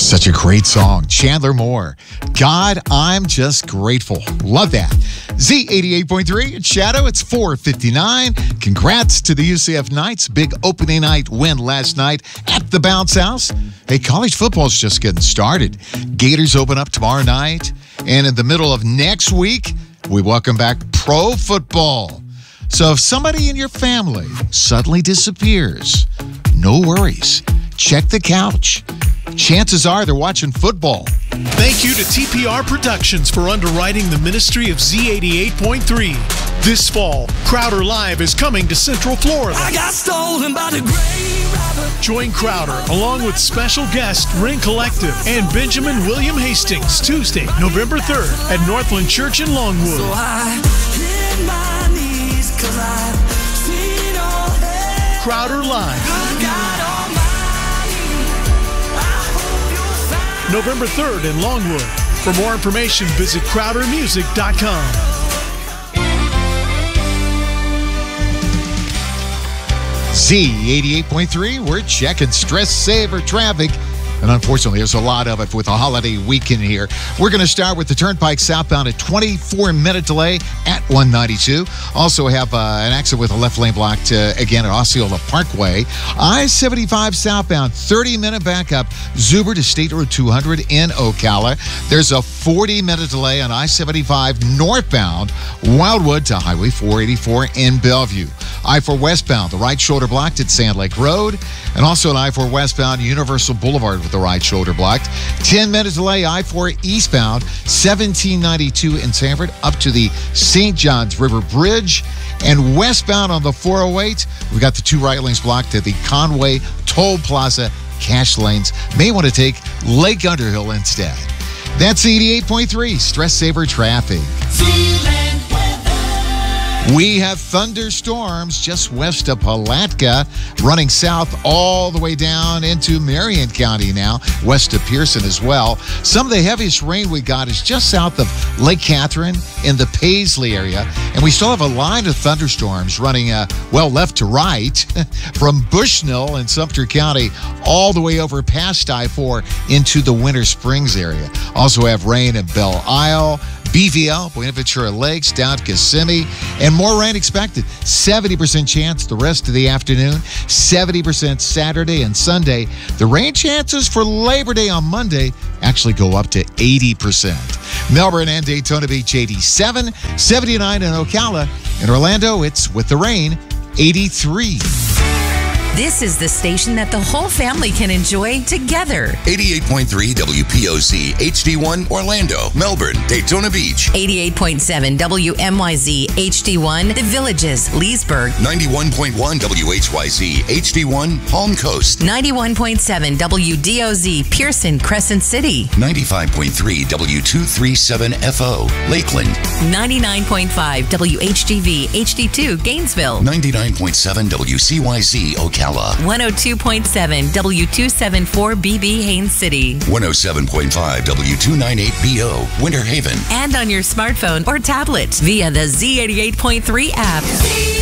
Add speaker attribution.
Speaker 1: Such a great song. Chandler Moore. God, I'm just grateful. Love that. Z88.3 in Shadow. It's 4:59. Congrats to the UCF Knights. Big opening night win last night at the Bounce House. Hey, college football's just getting started. Gators open up tomorrow night. And in the middle of next week, we welcome back pro football. So if somebody in your family suddenly disappears, no worries. Check the couch. Chances are they're watching football.
Speaker 2: Thank you to TPR Productions for underwriting the ministry of Z88.3. This fall, Crowder Live is coming to Central Florida.
Speaker 3: I got stolen by the grave robber.
Speaker 2: Join Crowder along with special guest Ring Collective and Benjamin William Hastings Tuesday, November 3rd at Northland Church in Longwood.
Speaker 3: So I hit my knees 'cause I've seen all hell.
Speaker 2: Crowder Live.
Speaker 3: Good God Almighty, I hope you'll find
Speaker 2: November 3rd in Longwood. For more information, visit crowdermusic.com.
Speaker 1: Z88.3, we're checking stress saver traffic. And unfortunately, there's a lot of it with the holiday weekend here. We're going to start with the Turnpike southbound at 24-minute delay at 192. Also have an accident with a left lane blocked again at Osceola Parkway. I-75 southbound, 30-minute backup. Zuber to State Road 200 in Ocala. There's a 40-minute delay on I-75 northbound, Wildwood to Highway 484 in Bellevue. I-4 westbound, the right shoulder blocked at Sand Lake Road. And also at I-4 westbound, Universal Boulevard with the right shoulder blocked. 10-minute delay, I-4 eastbound, 1792 in Sanford up to the St. Johns River Bridge. And westbound on the 408, we've got the two right lanes blocked at the Conway Toll Plaza cash lanes. May want to take Lake Underhill instead. That's 88.3 Stress Saver Traffic. We have thunderstorms just west of Palatka, running south all the way down into Marion County now, west of Pearson as well. Some of the heaviest rain we got is just south of Lake Catherine in the Paisley area. And we still have a line of thunderstorms running, left to right from Bushnell in Sumter County all the way over past I-4 into the Winter Springs area. Also have rain in Belle Isle, BVL, Buena Ventura Lakes, down to Kissimmee, and more rain expected. 70% chance the rest of the afternoon, 70% Saturday and Sunday. The rain chances for Labor Day on Monday actually go up to 80%. Melbourne and Daytona Beach, 87, 79 in Ocala. In Orlando, it's with the rain, 83.
Speaker 4: This is the station that the whole family can enjoy together.
Speaker 5: 88.3 WPOC HD1 Orlando, Melbourne, Daytona Beach.
Speaker 4: 88.7 WMYZ HD1 The Villages, Leesburg.
Speaker 5: 91.1 WHYZ HD1 Palm Coast.
Speaker 4: 91.7 WDOZ Pearson, Crescent City.
Speaker 5: 95.3 W237FO Lakeland.
Speaker 4: 99.5 WHGV HD2 Gainesville.
Speaker 5: 99.7 WCYZ Ocala.
Speaker 4: 102.7 W274BB Haines City.
Speaker 5: 107.5 W298BO Winter Haven.
Speaker 4: And on your smartphone or tablet via the Z88.3 app.